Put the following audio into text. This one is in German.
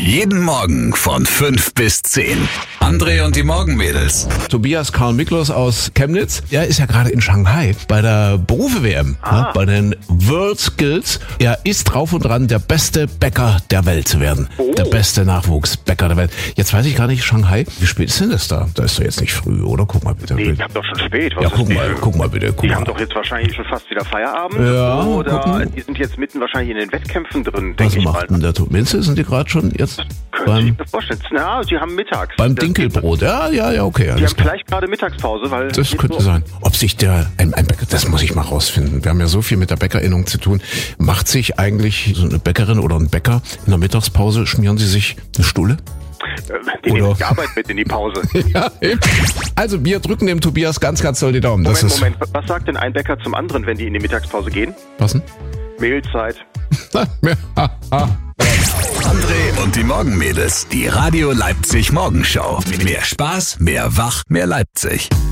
Jeden Morgen von 5 bis 10. André und die Morgenmädels. Tobias Karl Miklos aus Chemnitz, er ist ja gerade in Shanghai bei der Berufe-WM, ja, bei den World Skills. Er ist drauf und dran, der beste Bäcker der Welt zu werden. Der beste Nachwuchsbäcker der Welt. Jetzt weiß ich gar nicht, Shanghai, wie spät ist denn das da? Da ist doch jetzt nicht früh, oder? Guck mal bitte. Nee, ich hab doch schon spät. Ja, guck mal bitte. Die haben doch jetzt wahrscheinlich schon fast wieder Feierabend. Ja, oder die sind jetzt mitten wahrscheinlich in den Wettkämpfen drin, Was denke ich mal. macht denn der Minze? Sind die gerade schon jetzt Könnte ich mir vorstellen. Ja, die haben mittags. beim Dinkelbrot? Ja, okay. Die Alles haben klar. vielleicht gerade Mittagspause, weil... Das könnte sein. Ob sich ein Bäcker, das muss ich mal rausfinden. Wir haben ja so viel mit der Bäckerinnung zu tun. Macht sich eigentlich so eine Bäckerin oder ein Bäcker in der Mittagspause, schmieren sie sich eine Stulle? Die nehmen Oder- die Arbeit mit in die Pause. Ja, eben. Also wir drücken dem Tobias ganz doll die Daumen. Moment. Was sagt denn ein Bäcker zum anderen, wenn die in die Mittagspause gehen? Was denn? Mehlzeit. André und die Morgenmädels. Die Radio Leipzig Morgenschau. Mehr Spaß, mehr Wach, mehr Leipzig.